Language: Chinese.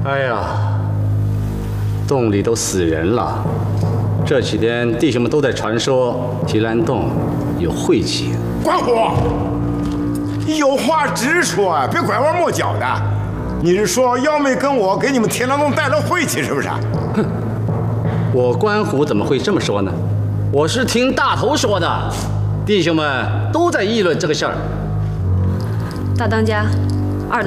哎呀，洞里都死人了。这几天弟兄们都在传说提篮洞有晦气。 关虎，有话直说，别拐弯抹角的。你是说幺妹跟我给你们提篮洞带了晦气，是不是？ 哼，我关虎怎么会这么说呢？我是听大头说的，弟兄们都在议论这个事儿。 大当家，